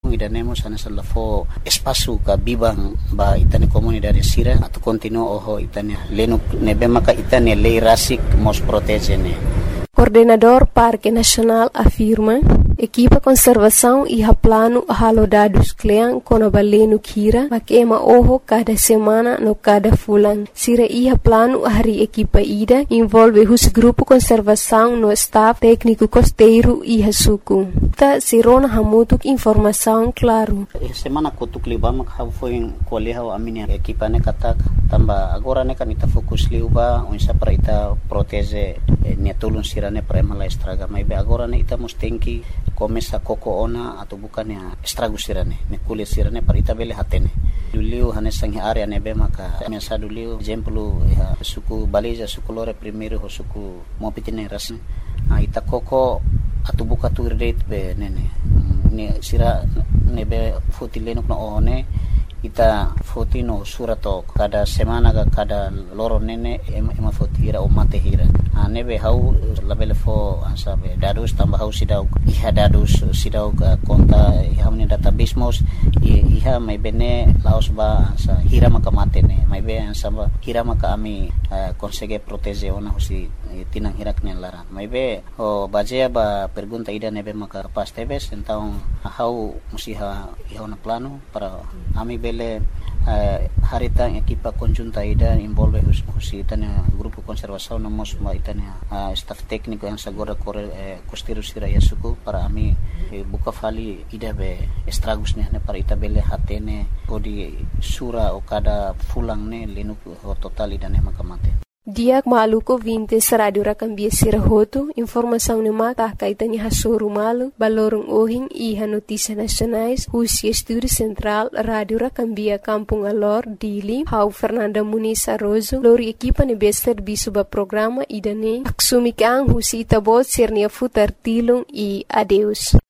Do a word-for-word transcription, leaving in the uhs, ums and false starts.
idanemos sana sa lafo espasu ka bibang ba itani komunidade sira atau continuo oho itani lenuk nebe maka itani lei rasik mos protegene. Coordenador Parque Nacional afirma: equipa conservação e plano halo dados clean com a baleno kira makema oho cada semana no cada fulan. Sira iha plano hari equipa ida envolve os grupo conservação no staff técnico costeiro e suku. Ta sirona hamutuk informação claro. Semana kutuk libama kau foi koleha o amini equipa ne katak tamba agora ne kanita fokus liuba unsa para ita protege ne tulun sira ne para mala estraga mai be agora ne ita mustenki começa koko ona atau bukan ya estrago sirane ne kulit sirane para ita bele hatene duliu hane sangi area ne be maka mesa duliu exemplo ya suku baliza suku lore primeiro ho suku mopitine ras ita koko atau buka tu rate be nene ne sira ne be fotilenuk no one ita fotino surato kada semana ga kada loro nene ema fotira o mate hira nebe hau labele fo ansabe dadus tambah hau sidau iha dadus sidau konta iha meni database mos iha mai bene laos ba ansa hira maka mate ne mai be ansaba hira maka ami consegue protege ona husi tinang hirak ne lara mai be o bajea ba pergunta ida nebe maka pas tebes então hau musiha iha na plano para ami bele Uh, harita equipa conjunta ida envolve os itania grupo conservação namos ma itania uh, staff técnico yang sagora kore uh, costeiro sira yasuku para ami uh, buka fali ida be estragos ne para ita bele hatene odi sura o kada fulang ne lenu total ida ne makamate. Diak maluko vintes radio rakambia sirahoto informação ne mata kaitan ha soru malu balorong ohing iha notícias nacionais Rusia Estúdio Central Radio Rakambia Kampung Alor Dili Hau Fernanda Muniz Arrozo lori equipa ne bester bisuba programa idane aksumikang husita bot sernia futar tilung e adeus.